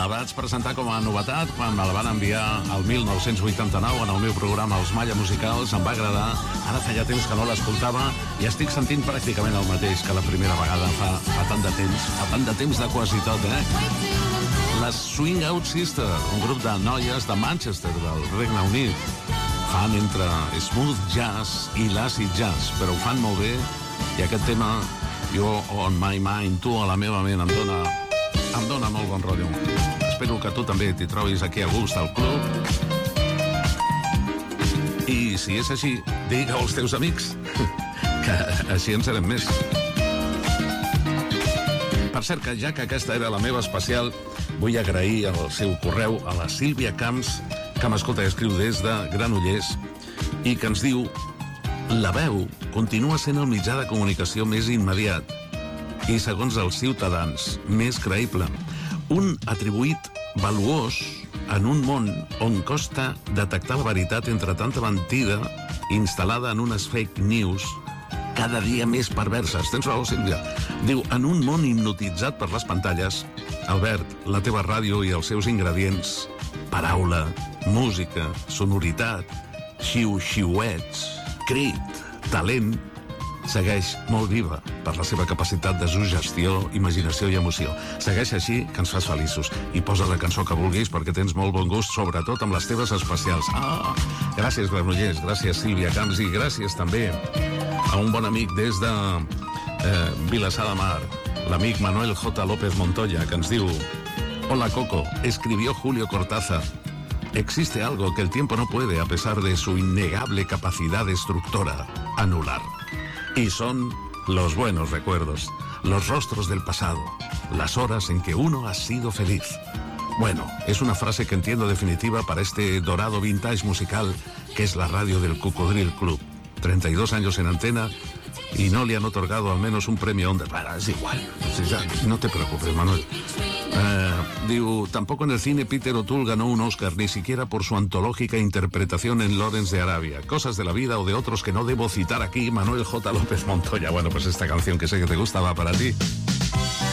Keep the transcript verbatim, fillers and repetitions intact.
La vaig presentar com a novetat quan me la van enviar el mil nou-cents vuitanta-nou en el meu programa Els Malla Musicals. Em va agradar. Ara feia temps que no l'escoltava i estic sentint pràcticament el mateix que la primera vegada fa, fa tant de temps. Fa tant de temps de quasi tot, eh? Les Swing Out Sisters, un grup de noies de Manchester, del Regne Unit. Fan entre smooth jazz i l'acid jazz, però ho fan molt bé. I aquest tema, jo on my mind, tu a la meva ment, em dona... em dona molt bon rotllo. Espero que tu també t'hi trobis aquí a gust al club. I si és així, digue als teus amics, que així en serem més. Per cert, que ja que aquesta era la meva especial, vull agrair el seu correu a la Sílvia Camps, que m'escolta i escriu des de Granollers, i que ens diu: la veu continua sent el mitjà de comunicació més immediat i, segons els ciutadans, més creïble. Un atribuït valuós en un món on costa detectar la veritat entre tanta mentida instal·lada en unes fake news cada dia més perverses. Tens raó, Sílvia. Diu, en un món hipnotitzat per les pantalles, Albert, la teva ràdio i els seus ingredients, paraula, música, sonoritat, xiu-xiuets, crit, talent, segueix molt viva per la seva capacitat de suggestió, imaginació i emoció. Segueix així, que ens fas feliços. I posa la cançó que vulguis perquè tens molt bon gust, sobretot amb les teves especials. Ah, gràcies, Granollers, gràcies, Sílvia Camps, i gràcies també a un bon amic des de eh, Vilassar de Mar, l'amic Manuel J. López Montoya, que ens diu: hola, Coco, escribió Julio Cortázar. Existe algo que el tiempo no puede, a pesar de su innegable capacidad destructora, anular. Y son los buenos recuerdos, los rostros del pasado, las horas en que uno ha sido feliz. Bueno, es una frase que entiendo definitiva para este dorado vintage musical que es la radio del Cocodril Club. treinta y dos años en antena y no le han otorgado al menos un premio Onda. Para, es igual, no te preocupes, Manuel. Uh, digo, tampoco en el cine Peter O'Toole ganó un Oscar, ni siquiera por su antológica interpretación en Lawrence de Arabia. Cosas de la vida o de otros que no debo citar aquí. Manuel J. López Montoya. Bueno, pues esta canción que sé que te gusta va para ti.